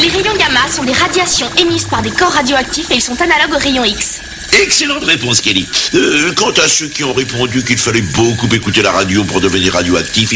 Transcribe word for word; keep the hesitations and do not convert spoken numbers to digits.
Les rayons gamma sont des radiations émises par des corps radioactifs et ils sont analogues aux rayons X. Excellente réponse, Kelly. Euh, quant à ceux qui ont répondu qu'il fallait beaucoup écouter la radio pour devenir radioactif,